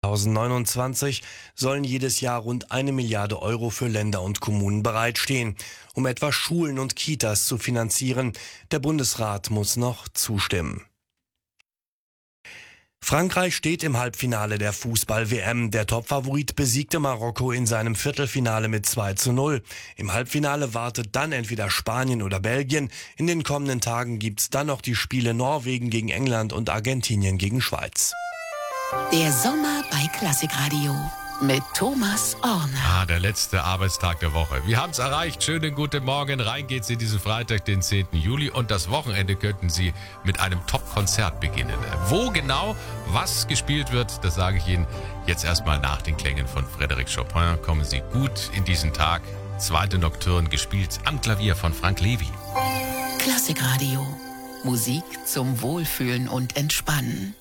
2029 sollen jedes Jahr rund 1 Milliarde Euro für Länder und Kommunen bereitstehen, um etwa Schulen und Kitas zu finanzieren. Der Bundesrat muss noch zustimmen. Frankreich steht im Halbfinale der Fußball-WM. Der Topfavorit besiegte Marokko in seinem Viertelfinale mit 2:0. Im Halbfinale wartet dann entweder Spanien oder Belgien. In den kommenden Tagen gibt's dann noch die Spiele Norwegen gegen England und Argentinien gegen Schweiz. Der Sommer bei Klassikradio mit Thomas Orner. Der letzte Arbeitstag der Woche. Wir haben es erreicht. Schönen guten Morgen. Rein geht's in diesen Freitag, den 10. Juli. Und das Wochenende könnten Sie mit einem Top-Konzert beginnen. Wo genau, was gespielt wird, das sage ich Ihnen jetzt erstmal nach den Klängen von Frédéric Chopin. Kommen Sie gut in diesen Tag. Zweite Nocturne gespielt am Klavier von Frank Levy. Klassikradio. Musik zum Wohlfühlen und Entspannen.